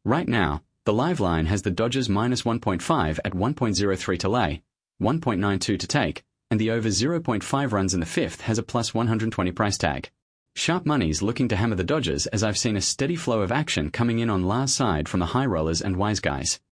Right now, the live line has the Dodgers minus 1.5 at 1.03 to lay, 1.92 to take, and the over 0.5 runs in the fifth has a plus 120 price tag. Sharp money's looking to hammer the Dodgers as I've seen a steady flow of action coming in on La's side from the high rollers and wise guys.